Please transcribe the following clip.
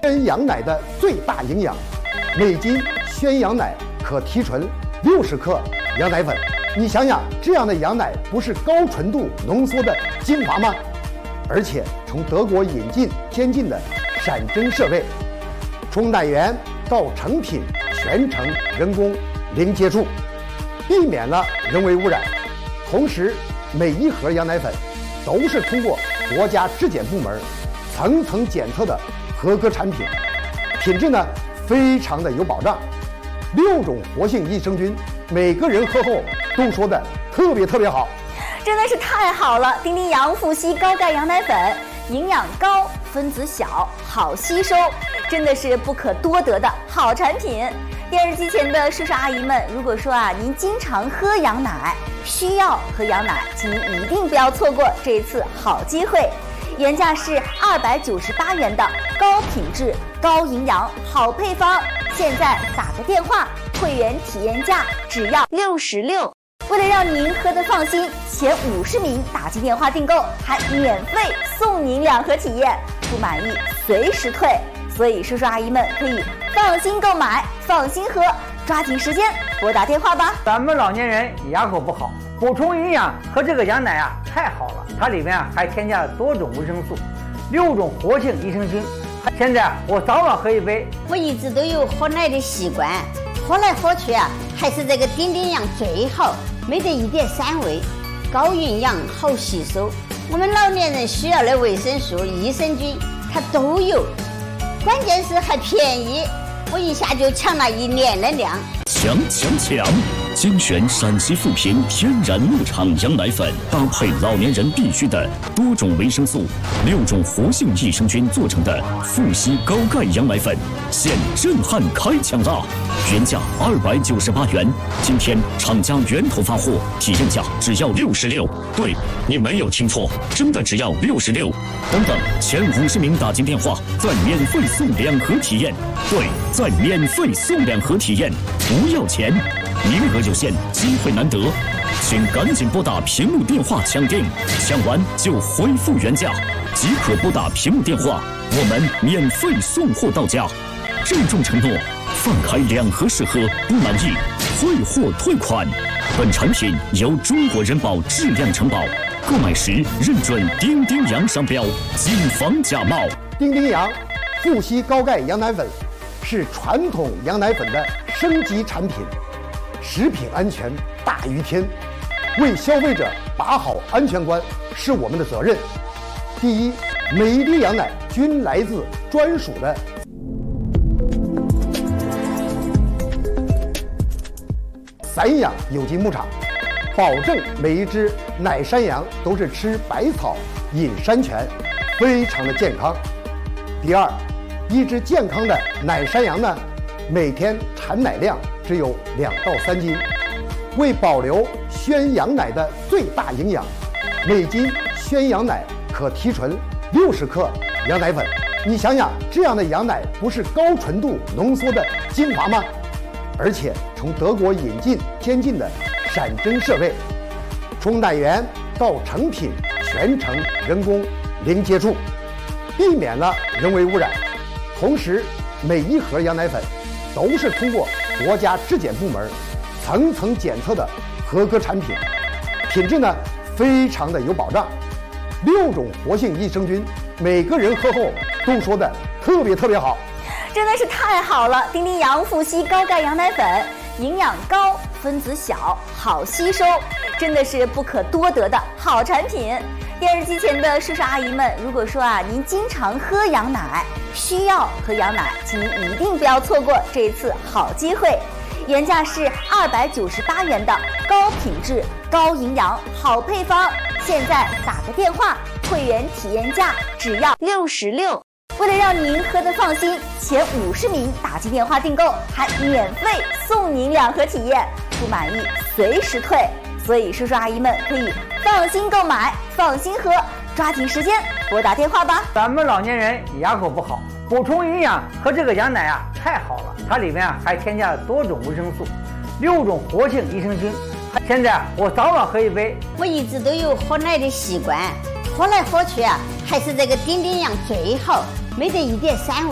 鲜羊奶的最大营养，每斤鲜羊奶可提纯60克羊奶粉。你想想，这样的羊奶不是高纯度浓缩的精华吗？而且从德国引进先进的闪针设备，从奶源到成品全程人工零接触，避免了人为污染。同时，每一盒羊奶粉都是通过国家质检部门层层检测的合格产品，品质呢非常的有保障。6种活性益生菌，每个人喝后都说的特别好， 真的是太好了！丁丁羊富硒高钙羊奶粉，营养高，分子小，好吸收，真的是不可多得的好产品。电视机前的叔叔阿姨们，如果说您经常喝羊奶，需要喝羊奶，请您一定不要错过这一次好机会。原价是298元的高品质、高营养好配方，现在打个电话，会员体验价只要66。为了让您喝得放心，前50名打进电话订购还免费送您2盒体验，不满意随时退。所以叔叔阿姨们可以放心购买，放心喝，抓紧时间拨打电话吧。 咱们老年人牙口不好，补充营养和这个羊奶太好了，它里面还添加了多种维生素，6种活性益生菌。现在我早晚喝一杯。 我一直都有喝奶的习惯，喝来喝去还是这个丁丁羊最好，没得一点膻味，高营养好吸收。我们老年人需要的维生素、益生菌它都有，关键是还便宜，我一下就抢了1年的量。 强！精选陕西富平天然牧场羊奶粉，搭配老年人必需的多种维生素、6种活性益生菌做成的富硒高钙羊奶粉，现震撼开抢啦！原价298元，今天厂家源头发货，体验价只要66。对，你没有听错，真的只要66。等，前50名打进电话，再免费送2盒体验。对，再免费送2盒体验，不要钱。名额有限，机会难得，请赶紧拨打屏幕电话抢订，抢完就恢复原价，即可拨打屏幕电话，我们免费送货到家。郑重承诺，放开2盒试喝，不满意退货退款。本产品由中国人保质量承保，购买时认准丁丁羊商标，谨防假冒。 丁丁羊富硒高钙羊奶粉是传统羊奶粉的升级产品，食品安全大于天，为消费者把好安全关是我们的责任。第一，每一滴羊奶均来自专属的散养有机牧场，保证每一只奶山羊都是吃百草饮山泉，非常的健康。第二，一只健康的奶山羊呢，每天产奶量只有2到3斤。为保留鲜羊奶的最大营养，每斤鲜羊奶可提纯60克羊奶粉。你想想，这样的羊奶不是高纯度浓缩的精华吗？而且从德国引进先进的闪针设备，从奶源到成品全程人工零接触，避免了人为污染。同时，每一盒羊奶粉都是通过国家质检部门层层检测的合格产品，品质呢非常的有保障。6种活性益生菌，每个人喝后都说的特别好， 真的是太好了！丁丁羊富硒高钙羊奶粉，营养高，分子小，好吸收，真的是不可多得的好产品。电视机前的叔叔阿姨们，如果说您经常喝羊奶，需要喝羊奶，请您一定不要错过这一次好机会。原价是298元的高品质、高营养好配方，现在打个电话，会员体验价只要66。为了让您喝得放心，前50名打进电话订购还免费送您2盒体验，不满意随时退。所以叔叔阿姨们可以放心购买，放心喝，抓紧时间拨打电话吧。 咱们老年人牙口不好，补充营养和这个羊奶太好了，它里面还添加了多种维生素，6种活性益生菌。现在我早晚喝一杯。 我一直都有喝奶的习惯，喝来喝去还是这个丁丁羊最好，没得一点膻味。